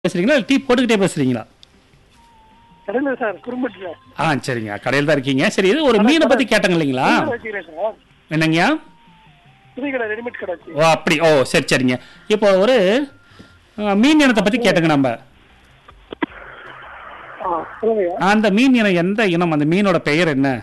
பேசுறீங்களா டீ போட்டுக்கிட்டே பேசுறீங்களா? கடையில் சார் குறும்பட்டில. சரிங்க, கடையில் தான் இருக்கீங்க. சரி, இது ஒரு மீனை பத்தி கேட்டாங்க இல்லைங்களா? என்னங்கய்யா? துணி கடை, ரெடிமேட் கடை. ஓ அப்படி, ஓ சரி சரிங்க. இப்போ ஒரு மீன் இனத்தை பத்தி கேட்டுங்க நம்ம. அந்த மீன் இனம் எந்த இனம்? அந்த மீனோட பெயர் என்ன?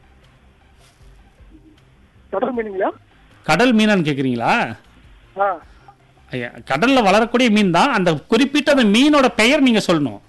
கடல் மீனுங்களா? கடல் மீனான்னு கேக்குறீங்களா? ஐயா, கடல்ல வளரக்கூடிய மீன் தான். அந்த குறிப்பிட்ட அந்த மீனோட பெயர் நீங்க சொல்லணும்.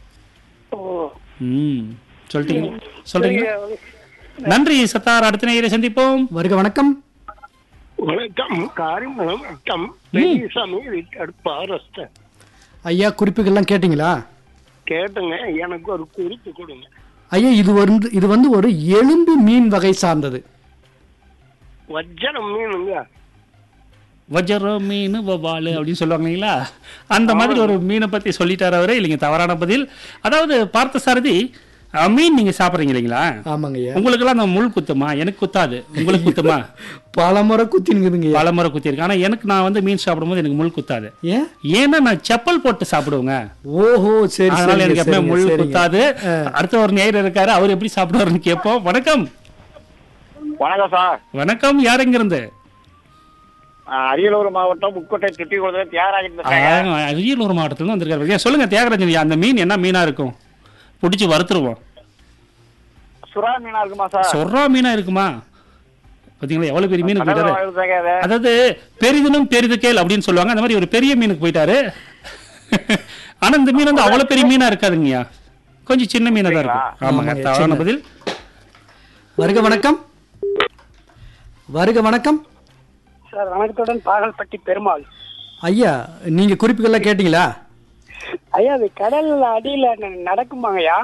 சொல்லிட்டீங்க, சொல்றீங்க. நன்றி சத்தார். அடுத்த நேயரை சந்திப்போம். வருக வணக்கம். வணக்கம். காரிமளம் வட்டம் பெரியசாமி பாரஸ்த. ஐயா, குறிப்புகள்லாம் கேட்டீங்களா? கேட்டுங்க, எனக்கு ஒரு குறிப்பு கொடுங்க. ஐயா, இது வந்து ஒரு எலும்பு மீன் வகை சார்ந்தது. வஜ்ஜரம் மீனுங்க. வஜ்ஜரம் மீன் வவ்வாலு அப்படின்னு சொல்லுவாங்க இல்லைங்களா? அந்த மாதிரி ஒரு மீனை பத்தி சொல்லிட்டாரு அவரு. இல்லைங்க, தவறான பதில். அதாவது பார்த்த சாரதி, மீன் நீங்க சாப்பிடுறீங்க இல்லைங்களா? ஆமாங்க ஐயா. உங்களுக்கு எல்லாம் அந்த முள் குத்துமா? எனக்கு குத்தாது. உங்களுக்கு குத்துமா? பலமுறை குத்தினுக்குதுங்க. பலமுறை குத்தி இருக்கு. ஆனா எனக்கு நான் வந்து மீன் சாப்பிடும்போது எனக்கு முள் குத்தாது. ஏன்னா நான் செப்பல் போட்டு சாப்பிடுவேங்க. ஓஹோ, சரி. அதனால எனக்கு எப்பவுமே முள் குத்தாது. அடுத்த ஒரு நேயர் இருக்காரு, அவர் எப்படி சாப்பிடுவாருன்னு கேட்போம். வணக்கம். வணக்கம் சார். வணக்கம். யார் எங்க இருந்து? அரியலூர் மாவட்டம் முக்கோட்டை சுட்டி கொடுத்த தியாகராஜன். அரியலூர் மாவட்டத்துல இருந்து வந்திருக்காரு. சொல்லுங்க தியாகராஜன், அந்த மீன் என்ன மீனா இருக்கும்? பிடிச்சி வறுத்துருவோம். சுறா மீனா இருக்குமா சார்? சொர்ரா மீனா இருக்குமா? பாத்தீங்களா எவ்வளவு பெரிய மீனுக்கு போயிட்டாரு. அதாவது பெரிதினும் பெரிது கேள் அப்படின்னு சொல்லுவாங்க. அந்த மாதிரி ஒரு பெரிய மீனுக்கு போயிட்டாரு. ஆனா இந்த மீன் வந்து அவ்வளவு பெரிய மீனா இருக்காதுங்கய்யா, கொஞ்சம் சின்ன மீனா தான் இருக்கும். ஆமாங்க, தவறான பதில். வருக வணக்கம். வருக வணக்கம் சார். வணக்கத்துடன் பாகல்பட்டி பெருமாள். ஐயா, நீங்க குறிப்புகள்லாம் கேட்டீங்களா? ஐயா, அது கடல் அடியில நடக்குமாங்கய்யா?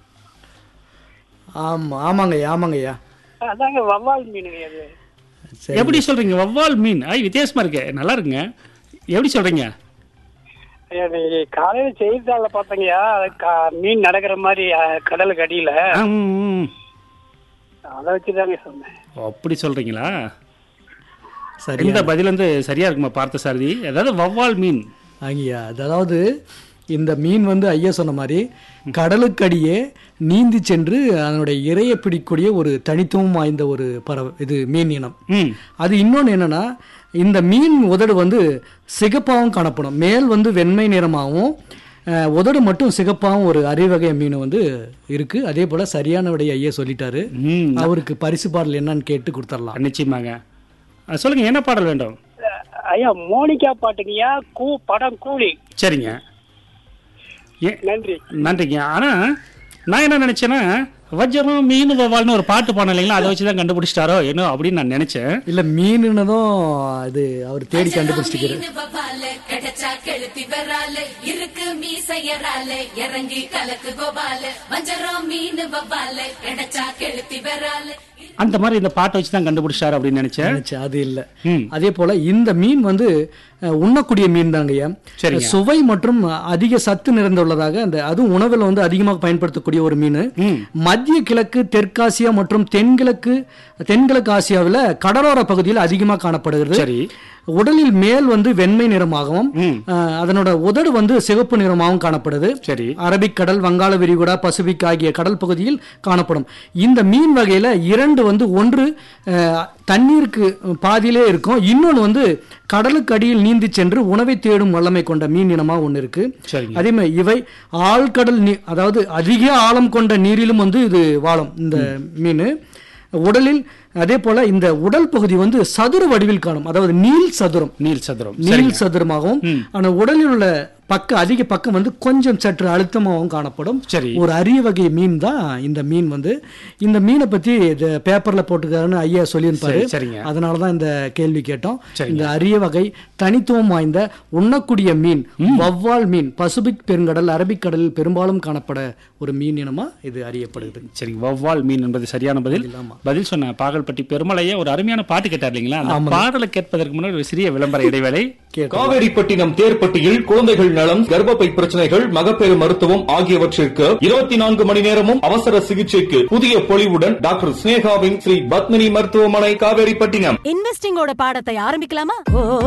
ஆமாங்கய்யா. அதாங்க வவ்வால் மீனுங்க. அது எப்படி சொல்றீங்க? வவ்வால் மீன் வித்தியாசமா இருக்கு, நல்லா இருக்குங்க. எப்படி சொல்றீங்க? காலையில செய்தித்தாள பார்த்தங்கய்யா, மீன் நடக்கிற மாதிரி கடலுக்கு அடியில. அதை வச்சுதாங்க சொன்னேன். அப்படி சொல்றீங்களா? சரி, இந்த பதில் வந்து சரியா இருக்குமா பார்த்த சாரதி? அதாவது வவ்வால் மீன். ஐயா, அதாவது இந்த மீன் வந்து ஐயா சொன்ன மாதிரி கடலுக்கடியே நீந்தி சென்று அதனுடைய இரையை பிடிக்கூடிய ஒரு தனித்துவம் வாய்ந்த ஒரு பறவை இது மீன் இனம். அது இன்னொன்று என்னன்னா, இந்த மீன் உதடு வந்து சிகப்பாகவும் காணப்படும். மேல் வந்து வெண்மை நிறமாகவும் உதடு மட்டும் சிகப்பாகவும் ஒரு அரிவகை மீன் வந்து இருக்கு. அதே போல சரியான விடைய ஐயா சொல்லிட்டாரு. அவருக்கு பரிசு பாடல் என்னன்னு கேட்டு கொடுத்துடலாம். நிச்சயமாங்க. சொல்லுங்க, என்ன பாடல் வேண்டும்? ஐயா, மோனிகா பாட்டுங்கய்யா, படம் கூலி. சரிங்க, நன்றி. நன்றிங்க. ஆனா நான் என்ன நினைச்சேன்னா, வஜ்ஜரம் மீன் வவ்வால்னு ஒரு பாட்டு பாடணும் இல்லைங்களா, அதை வச்சுதான் கண்டுபிடிச்சிட்டாரோ என்ன அப்படின்னு நான் நினைச்சேன். இல்ல, மீனுனதும் இது அவர் தேடி கண்டுபிடிச்சிட்டு. அந்த மாதிரி இந்த பாட்டை வச்சுதான் கண்டுபிடிச்சாரு அப்படின்னு நினைச்சேன். அது இல்ல. அதே போல இந்த மீன் வந்து உண்ணக்கூடிய மீன் தாங்கய்யா. சுவை மற்றும் அதிக சத்து நிறைந்துள்ளதாக அந்த அதுவும் உணவில் வந்து அதிகமாக பயன்படுத்தக்கூடிய ஒரு மீன். மத்திய கிழக்கு, தெற்காசியா மற்றும் தென்கிழக்கு ஆசியாவில் கடலோர பகுதியில் அதிகமாக காணப்படுகிறது. சரி. உடலில் மேல் வந்து வெண்மை நிறமாகவும் அதனோட உதடு வந்து சிவப்பு நிறமாகவும் காணப்படுது. சரி. அரபிக் கடல், வங்காள விரிகுடா, பசிபிக் ஆகிய கடல் பகுதியில் காணப்படும். இந்த மீன் வகையில இரண்டு வந்து ஒன்று தண்ணீருக்கு பாதியிலே இருக்கும், இன்னொன்று வந்து கடலுக்கு அடியில் நீந்தி சென்று உணவை தேடும் வல்லமை கொண்ட மீன் இனமா ஒன்று இருக்கு. அதே மாதிரி இவை ஆழ்கடல் அதாவது அதிக ஆழம் கொண்ட நீரிலும் வந்து இது வாழும் இந்த மீன். உடலில் அதே போல இந்த உடல் பகுதி வந்து சதுர வடிவில் காணும், அதாவது நீள் சதுரமாகவும் ஆனா உடலில் உள்ள அதிக பக்கம் வந்து கொஞ்சம் சற்று அழுத்தமாகவும் காணப்படும். ஒரு அரிய வகை மீன் தான் இந்த மீன். வந்து இந்த மீனை பத்தி பேப்பர்ல போட்டுக்காருன்னு ஐயா சொல்லியிருப்பாரு. அதனாலதான் இந்த கேள்வி கேட்டோம். இந்த அரிய வகை தனித்துவம் வாய்ந்த உண்ணக்கூடிய மீன் வவ்வால் மீன் பசிபிக் பெருங்கடல், அரபிக் கடலில் பெரும்பாலும் காணப்பட ஒரு மீன் இனமா இது அறியப்படுது. சரி, வவ்வால் மீன் என்பது சரியான பதில். பதில் சொன்ன பாகல்பட்டி பெருமலையே ஒரு அருமையான பாட்டு கேட்டார் இல்லைங்களா? அந்த பாடலை கேட்பதற்கு முன்னாடி ஒரு சிறிய விளம்பர இடைவேளை. காவேரிப்பட்டினம் தேர்ப்பட்டியில் குழந்தைகள் நலம், கர்ப்பப்பை பிரச்சனைகள், மகப்பேறு மருத்துவம் ஆகியவற்றிற்கு 24 மணி நேரமும் அவசர சிகிச்சைக்கு புதிய பொலிவுடன் டாக்டர் ஸ்னேகாவின் ஸ்ரீ பத்மினி மருத்துவமனை, காவேரிப்பட்டினம். இன்வெஸ்டிங்கோட பாடத்தை ஆரம்பிக்கலாமா?